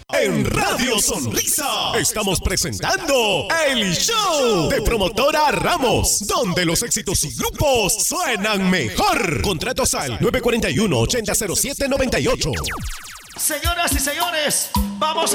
En Radio Sonrisa estamos presentando el show de Promotora Ramos, donde los éxitos y grupos suenan mejor. Contratos al 941-8007-98. Señoras y señores, vamos